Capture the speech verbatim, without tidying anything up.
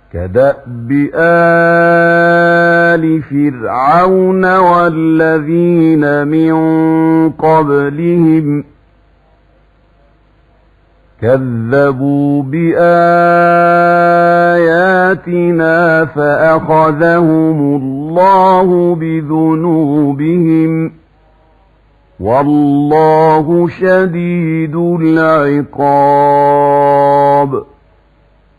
كدأب آل فرعون والذين من قبلهم كذبوا بآياتنا فأخذهم الله بذنوبهم والله شديد العقاب.